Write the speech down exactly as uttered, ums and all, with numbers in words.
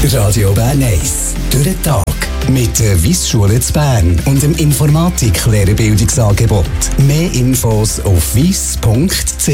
Radio Bern eins. Durch den Tag. Mit der Wyss-Schule zu Bern und dem Informatik-Lehrerbildungsangebot. Mehr Infos auf wyss punkt c h.